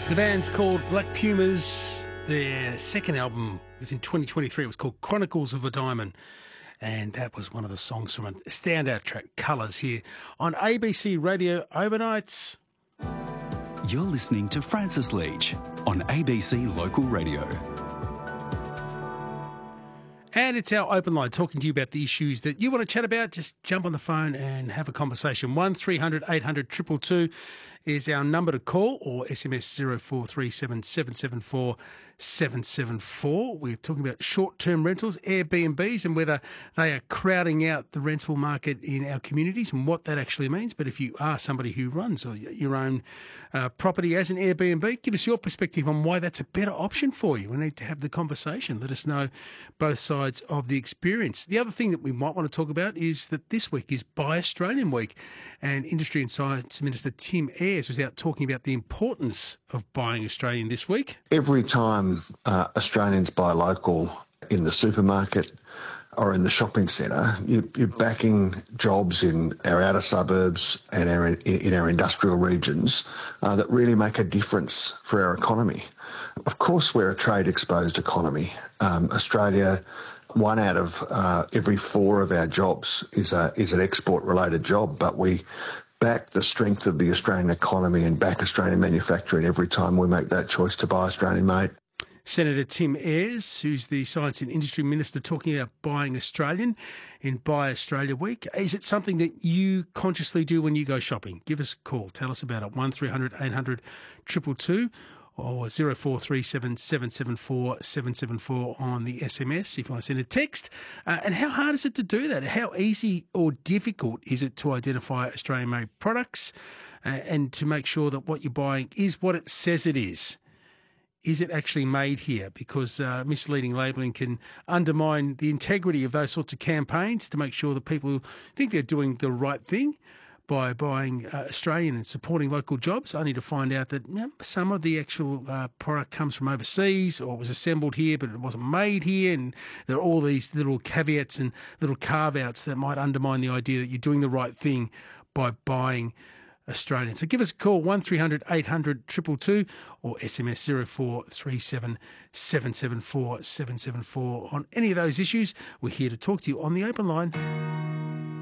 The band's called Black Pumas. Their second album was in 2023. It was called Chronicles of a Diamond. And that was one of the songs from a standout track, Colours, here on ABC Radio Overnights. You're listening to Francis Leach on ABC Local Radio. And it's our open line, talking to you about the issues that you want to chat about. Just jump on the phone and have a conversation. 1300 800 222 is our number to call, or SMS 0437 774 774. We're talking about short-term rentals, Airbnbs, and whether they are crowding out the rental market in our communities and what that actually means. But if you are somebody who runs your own property as an Airbnb, give us your perspective on why that's a better option for you. We need to have the conversation. Let us know both sides of the experience. The other thing that we might want to talk about is that this week is Buy Australian Week, and Industry and Science Minister Tim Ayres was out talking about the importance of buying Australian this week. Every time Australians buy local in the supermarket or in the shopping centre, you're backing jobs in our outer suburbs and in our industrial regions that really make a difference for our economy. Of course, we're a trade-exposed economy. Australia, 1 out of every 4 of our jobs is an export-related job, but we back the strength of the Australian economy and back Australian manufacturing every time we make that choice to buy Australian-made. Senator Tim Ayres, who's the Science and Industry Minister, talking about buying Australian in Buy Australia Week. Is it something that you consciously do when you go shopping? Give us a call. Tell us about it. 1300 800 222 or 0437 774 774 on the SMS if you want to send a text. And how hard is it to do that? How easy or difficult is it to identify Australian-made products and to make sure that what you're buying is what it says it is? Is it actually made here? Because misleading labelling can undermine the integrity of those sorts of campaigns to make sure that people think they're doing the right thing by buying Australian and supporting local jobs, only to find out that some of the actual product comes from overseas or was assembled here but it wasn't made here, and there are all these little caveats and little carve-outs that might undermine the idea that you're doing the right thing by buying Australian. So give us a call, 1300 800 222 or SMS 0437 774 774 on any of those issues. We're here to talk to you on the open line.